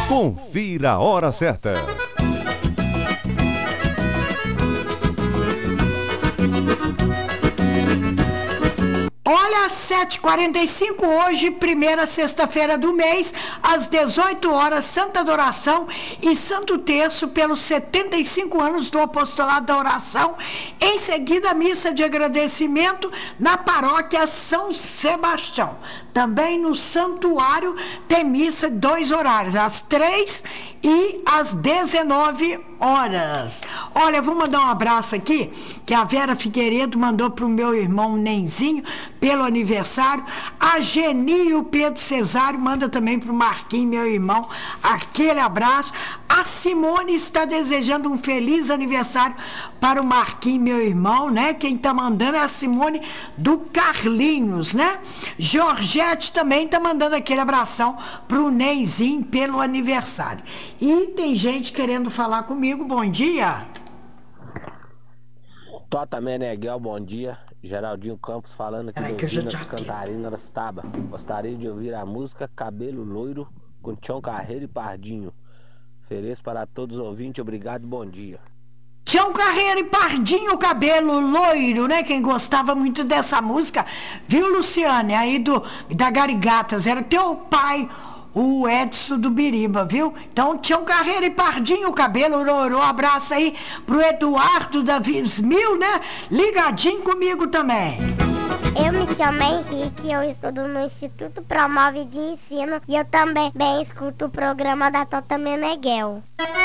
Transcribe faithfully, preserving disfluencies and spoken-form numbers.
Confira a hora certa. Olha, sete e quarenta e cinco hoje, primeira sexta-feira do mês, às dezoito horas, Santa Adoração e Santo Terço pelos setenta e cinco anos do Apostolado da Oração. Em seguida, missa de agradecimento na paróquia São Sebastião. Também no santuário tem missa dois horários, às três e às dezenove horas. Olha, vou mandar um abraço aqui, que a Vera Figueiredo mandou para o meu irmão Nenzinho, pelo aniversário. A Geni e o Pedro Cesário manda também para o Marquinhos, meu irmão, aquele abraço. A Simone está desejando um feliz aniversário para o Marquinhos, meu irmão, né? Quem está mandando é a Simone do Carlinhos, né? Georgette também está mandando aquele abração para o Neizinho pelo aniversário. E tem gente querendo falar comigo. Bom dia. Tota Meneghel, bom dia. Geraldinho Campos falando aqui do Usina dos Cantarina das Taba. Gostaria de ouvir a música Cabelo Loiro com Tião Carreiro e Pardinho. Ofereço para todos os ouvintes, obrigado e bom dia. Tião Carreiro e Pardinho, Cabelo Loiro, né? Quem gostava muito dessa música, viu, Luciane? Aí do, da Garigatas, era teu pai, o Edson do Biriba, viu? Então, Tião Carreiro e Pardinho, Cabelo Loiro. Um abraço aí pro Eduardo da Vismil, né? Ligadinho comigo também. Eu me chamo Henrique, eu estudo no Instituto Promove de Ensino e eu também bem escuto o programa da Tota Meneghel.